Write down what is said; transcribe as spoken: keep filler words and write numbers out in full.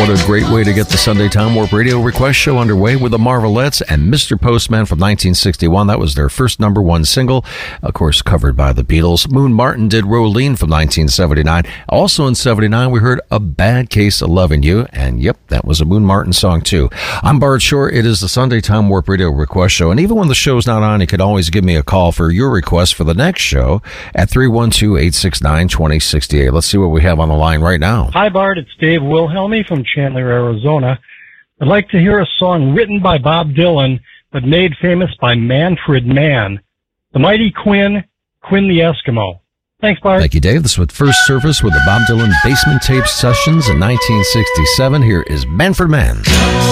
What a great way to get the Sunday Time Warp Radio Request Show underway with the Marvelettes and Mister Postman from nineteen sixty-one. That was their first number one single, of course, covered by the Beatles. Moon Martin did Rolene from nineteen seventy-nine. Also in seventy-nine, we heard A Bad Case of Loving You, and yep, that was a Moon Martin song too. I'm Bart Shore. It is the Sunday Time Warp Radio Request Show, and even when the show's not on, you could always give me a call for your request for the next show at three one two, eight six nine, two zero six eight. Let's see what we have on the line right now. Hi, Bart. It's Dave Wilhelmy from Chandler, Arizona. I'd like to hear a song written by Bob Dylan, but made famous by Manfred Mann. The Mighty Quinn, Quinn the Eskimo. Thanks, Bart. Thank you, Dave. This was first service with the Bob Dylan Basement Tape Sessions in nineteen sixty-seven. Here is Manfred Mann.